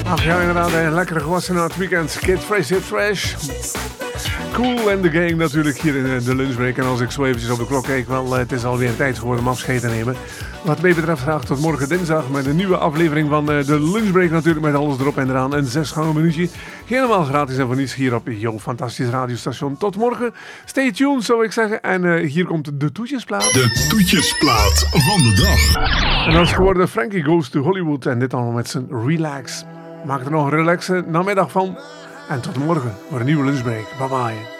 Ach ja, inderdaad, een lekkere gewassen na het weekend. Kid Fresh Hit Fresh. Cool en de gang natuurlijk hier in de lunchbreak. En als ik zo eventjes op de klok kijk, wel, het is alweer een tijd geworden om afscheid te nemen. Wat mij betreft graag tot morgen dinsdag met een nieuwe aflevering van de lunchbreak natuurlijk. Met alles erop en eraan. Een 6-gangen minuutje. Helemaal gratis en voor niets hier op jouw fantastisch radiostation. Tot morgen. Stay tuned, zou ik zeggen. En hier komt de toetjesplaat. De toetjesplaat van de dag. En dat is geworden Frankie Goes to Hollywood. En dit allemaal met zijn Relax. Maak er nog een relaxe namiddag van. En tot morgen voor een nieuwe lunchbreak. Bye bye.